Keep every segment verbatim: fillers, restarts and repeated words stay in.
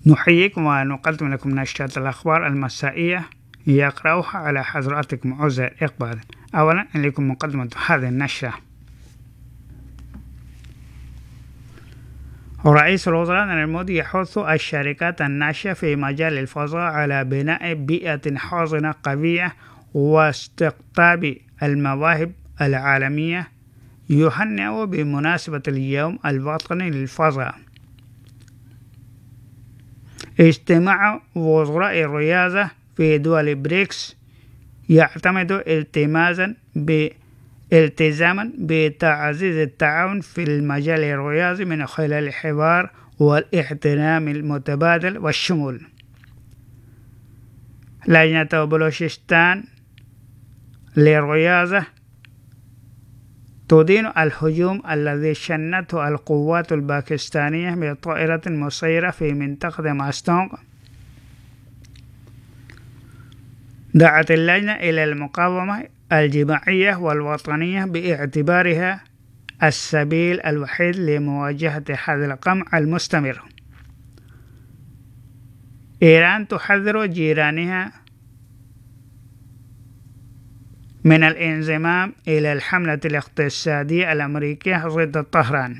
نحييكم ونقدم لكم نشرة الأخبار المسائية يقرأها على حضراتكم عزة إقبال. أولا إليكم مقدمة هذه النشرة. رئيس الوزراء نريندرا مودي يحث الشركات الناشئة في مجال الفضاء على بناء بيئة حاضنة قوية واستقطاب المواهب العالمية. يهنئ بمناسبة اليوم الوطني للفضاء. اجتماع وزراء الرياضة في دول بريكس يعتمد التزاما التزاما بتعزيز التعاون في المجال الرياضي من خلال الحوار والاحترام المتبادل والشمول. لجنة بلوشستان للرياضة تدين الهجوم الذي شنته القوات الباكستانية بطائرة مسيرة في منطقة ماستونغ. دعت اللجنة إلى المقاومة الجماعية والوطنية باعتبارها السبيل الوحيد لمواجهة هذا القمع المستمر. إيران تحذر جيرانها من الانضمام إلى الحملة الاقتصادية الأمريكية ضد طهران.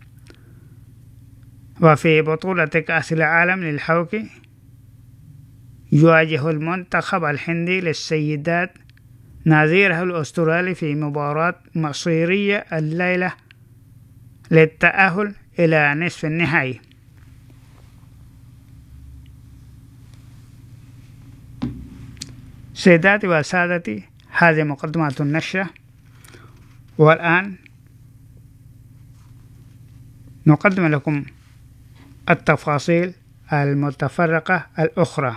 وفي بطولة كأس العالم للهوكي يواجه المنتخب الهندي للسيدات نظيره الأسترالي في مباراة مصيرية الليلة للتأهل إلى نصف النهائي. سيداتي وسادتي، هذه مقدمة النشرة، والآن نقدم لكم التفاصيل المتفرقة الأخرى.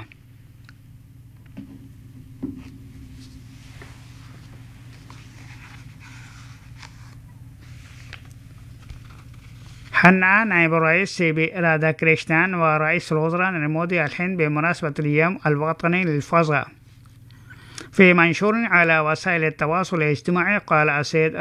هنأ نائب الرئيس سي بي راداكريشنان ورئيس الوزراء نريندرا مودي الهند بمناسبة اليوم الوطني للفضاء. في منشور على وسائل التواصل الاجتماعي قال السيد